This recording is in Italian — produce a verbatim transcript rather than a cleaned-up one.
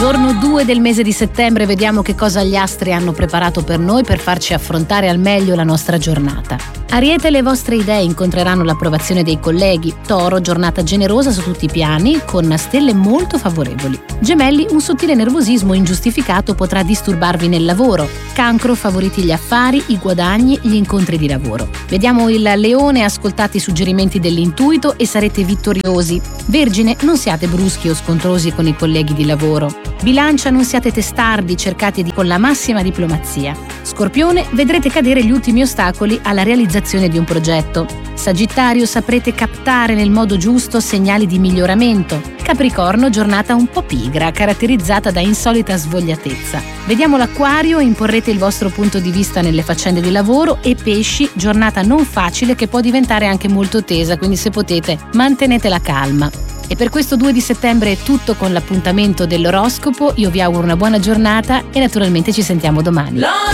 Giorno due del mese di settembre, vediamo che cosa gli astri hanno preparato per noi per farci affrontare al meglio la nostra giornata. Ariete, le vostre idee incontreranno l'approvazione dei colleghi. Toro, giornata generosa su tutti i piani, con stelle molto favorevoli. Gemelli, un sottile nervosismo ingiustificato potrà disturbarvi nel lavoro. Cancro, favoriti gli affari, i guadagni, gli incontri di lavoro. Vediamo il Leone, ascoltate i suggerimenti dell'intuito e sarete vittoriosi. Vergine, non siate bruschi o scontrosi con i colleghi di lavoro. Bilancia, non siate testardi, cercate di con la massima diplomazia. Scorpione, vedrete cadere gli ultimi ostacoli alla realizzazione di un progetto. Sagittario, saprete captare nel modo giusto segnali di miglioramento. Capricorno, giornata un po' pigra, caratterizzata da insolita svogliatezza. Vediamo l'Acquario, imporrete il vostro punto di vista nelle faccende di lavoro. E Pesci, giornata non facile che può diventare anche molto tesa, quindi se potete mantenete la calma. E per questo due di settembre è tutto con l'appuntamento dell'oroscopo. Io vi auguro una buona giornata e naturalmente ci sentiamo domani.